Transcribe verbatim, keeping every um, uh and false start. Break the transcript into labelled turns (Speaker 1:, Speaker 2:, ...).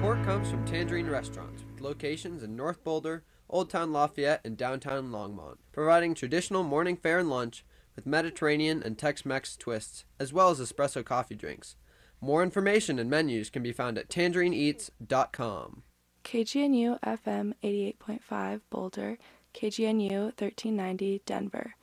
Speaker 1: Support comes from Tangerine Restaurants, with locations in North Boulder, Old Town Lafayette, and downtown Longmont, providing traditional morning fare and lunch with Mediterranean and Tex-Mex twists, as well as espresso coffee drinks. More information and menus can be found at tangerine eats dot com.
Speaker 2: K G N U F M eighty-eight point five Boulder, K G N U thirteen ninety Denver.